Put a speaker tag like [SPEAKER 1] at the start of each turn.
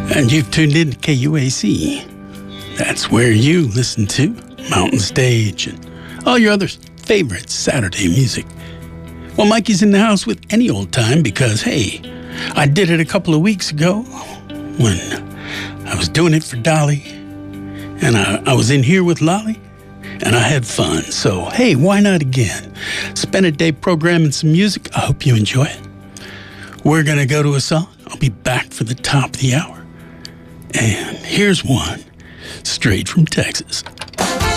[SPEAKER 1] And you've tuned in to KUAC. That's where you listen to Mountain Stage and all your other favorite Saturday music. Well, Mikey's in the house with any old time because, hey, I did it a couple of weeks ago when I was doing it for Dolly, and I was in here with Lolly, and I had fun. So, hey, why not again? Spend a day programming some music. I hope you enjoy it. We're going to go to a song. I'll be back for the top of the hour. And here's one straight from Texas.